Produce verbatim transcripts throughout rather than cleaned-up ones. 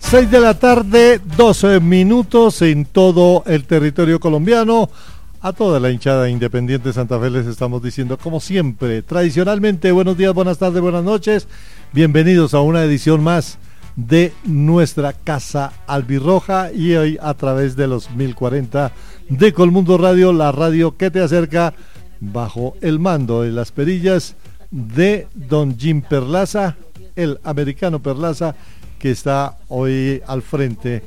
seis de la tarde, doce minutos en todo el territorio colombiano. A toda la hinchada Independiente Santa Fe les estamos diciendo, como siempre, tradicionalmente, buenos días, buenas tardes, buenas noches. Bienvenidos a una edición más de nuestra Casa Albirroja, y hoy a través de los mil cuarenta de Colmundo Radio, la radio que te acerca bajo el mando de las perillas de don Jim Perlaza, el americano Perlaza, que está hoy al frente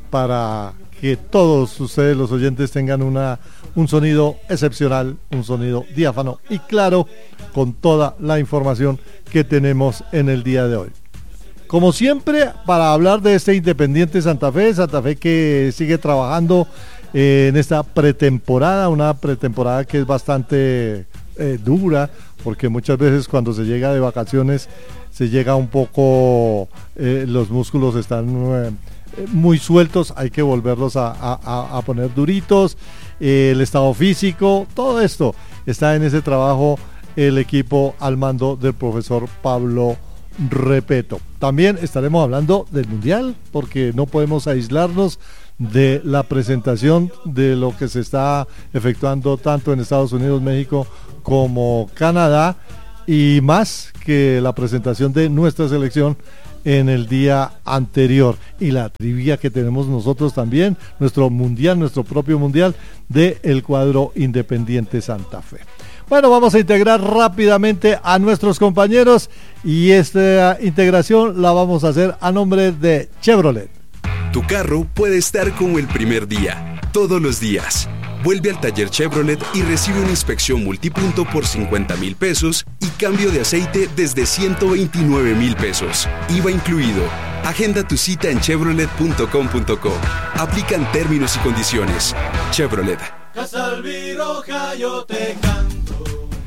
para que todos ustedes, los oyentes, tengan una, un sonido excepcional, un sonido diáfano y claro, con toda la información que tenemos en el día de hoy. Como siempre, para hablar de este Independiente Santa Fe, Santa Fe que sigue trabajando eh, en esta pretemporada, una pretemporada que es bastante eh, dura, porque muchas veces cuando se llega de vacaciones se llega un poco, eh, los músculos están eh, muy sueltos, hay que volverlos a, a, a poner duritos, eh, el estado físico, todo esto está en ese trabajo el equipo al mando del profesor Pablo Repeto. También estaremos hablando del Mundial, porque no podemos aislarnos de la presentación de lo que se está efectuando tanto en Estados Unidos, México como Canadá, y más que la presentación de nuestra selección en el día anterior, y la trivia que tenemos nosotros también, nuestro mundial, nuestro propio mundial del cuadro Independiente Santa Fe. Bueno, vamos a integrar rápidamente a nuestros compañeros, y esta integración la vamos a hacer a nombre de Chevrolet. Tu carro puede estar como el primer día, todos los días. Vuelve al taller Chevrolet y recibe una inspección multipunto por cincuenta mil pesos y cambio de aceite desde ciento veintinueve mil pesos. I V A incluido. Agenda tu cita en chevrolet punto com punto co. Aplican términos y condiciones. Chevrolet. Casa Albirroja, yo te canto.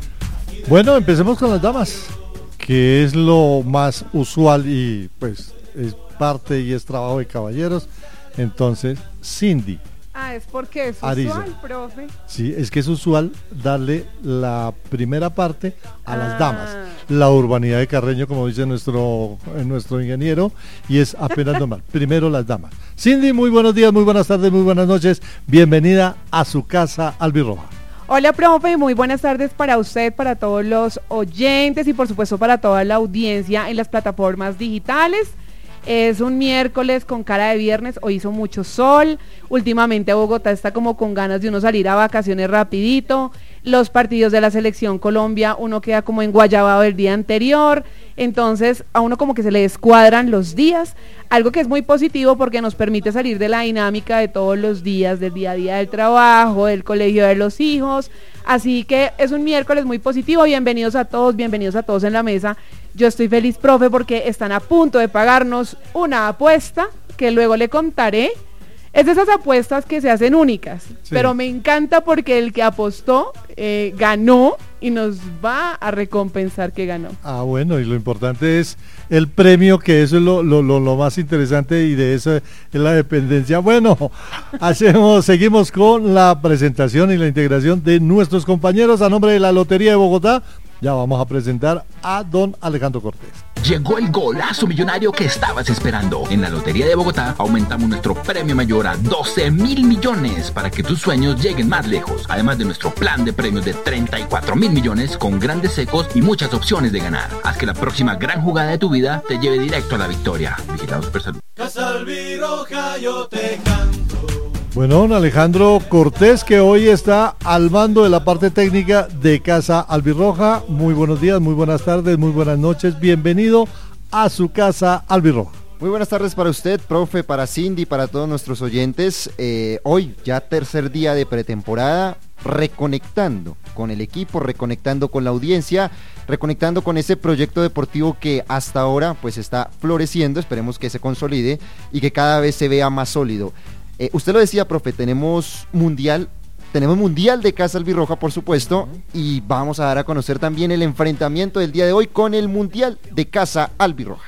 Bueno, empecemos con las damas, que es lo más usual y pues es parte y es trabajo de caballeros. Entonces, Cindy. Ah, es porque es Ariza. usual, profe. Sí, es que es usual darle la primera parte a ah. las damas. La urbanidad de Carreño, como dice nuestro, nuestro ingeniero, y es apenas normal. Primero las damas. Cindy, muy buenos días, muy buenas tardes, muy buenas noches. Bienvenida a su Casa Albirroja. Hola, profe, muy buenas tardes para usted, para todos los oyentes y por supuesto para toda la audiencia en las plataformas digitales. Es un miércoles con cara de viernes, hoy hizo mucho sol, últimamente Bogotá está como con ganas de uno salir a vacaciones rapidito, los partidos de la selección Colombia, uno queda como enguayabado el día anterior, entonces a uno como que se le descuadran los días, algo que es muy positivo porque nos permite salir de la dinámica de todos los días, del día a día del trabajo, del colegio de los hijos, así que es un miércoles muy positivo. Bienvenidos a todos, bienvenidos a todos en la mesa. Yo estoy feliz, profe, porque están a punto de pagarnos una apuesta que luego le contaré. Es de esas apuestas que se hacen únicas, sí. Pero me encanta porque el que apostó eh, ganó y nos va a recompensar que ganó. Ah, bueno, y lo importante es el premio, que eso es lo, lo, lo, lo más interesante, y de eso es la dependencia. Bueno, hacemos, seguimos con la presentación y la integración de nuestros compañeros. A nombre de la Lotería de Bogotá, ya vamos a presentar a don Alejandro Cortés. Llegó el golazo millonario que estabas esperando. En la Lotería de Bogotá aumentamos nuestro premio mayor a doce mil millones para que tus sueños lleguen más lejos. Además de nuestro plan de premios de treinta y cuatro mil millones con grandes secos y muchas opciones de ganar. Haz que la próxima gran jugada de tu vida te lleve directo a la victoria. Vigilado Supersalud. Casa Albirroja, yo te canto. Bueno, don Alejandro Cortés, que hoy está al mando de la parte técnica de Casa Albirroja. Muy buenos días, muy buenas tardes, muy buenas noches. Bienvenido a su Casa Albirroja. Muy buenas tardes para usted, profe, para Cindy, para todos nuestros oyentes. Eh, hoy ya tercer día de pretemporada, reconectando con el equipo, reconectando con la audiencia, reconectando con ese proyecto deportivo que hasta ahora pues está floreciendo. Esperemos que se consolide y que cada vez se vea más sólido. Eh, usted lo decía, profe, tenemos mundial, tenemos mundial de Casa Albirroja, por supuesto, y vamos a dar a conocer también el enfrentamiento del día de hoy con el mundial de Casa Albirroja.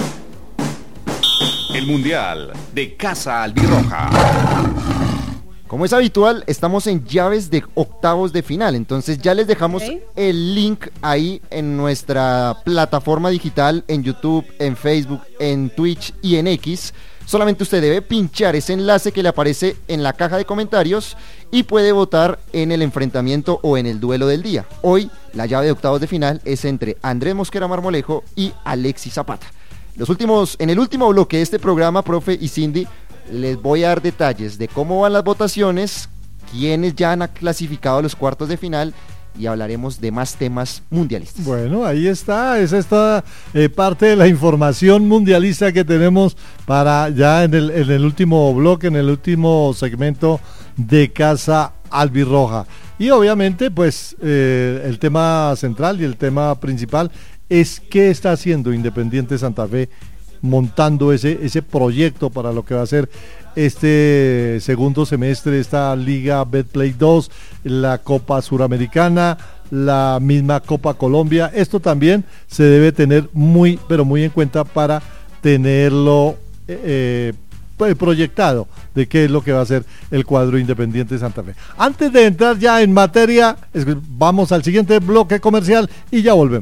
El mundial de Casa Albirroja. Como es habitual, estamos en llaves de octavos de final, entonces ya les dejamos Okay. el link ahí en nuestra plataforma digital, en YouTube, en Facebook, en Twitch y en X. Solamente usted debe pinchar ese enlace que le aparece en la caja de comentarios y puede votar en el enfrentamiento o en el duelo del día. Hoy la llave de octavos de final es entre Andrés Mosquera Marmolejo y Alexis Zapata. Los últimos, en el último bloque de este programa, profe y Cindy, les voy a dar detalles de cómo van las votaciones, quiénes ya han clasificado a los cuartos de final y hablaremos de más temas mundialistas. Bueno, ahí está, esa está eh, parte de la información mundialista que tenemos para ya en el, en el último bloque, en el último segmento de Casa Albirroja. Y obviamente, pues, eh, el tema central y el tema principal es qué está haciendo Independiente Santa Fe, montando ese, ese proyecto para lo que va a ser este segundo semestre, esta Liga Betplay dos, la Copa Suramericana, la misma Copa Colombia. Esto también se debe tener muy, pero muy en cuenta para tenerlo eh, proyectado de qué es lo que va a ser el cuadro Independiente Santa Fe. Antes de entrar ya en materia, vamos al siguiente bloque comercial y ya volvemos.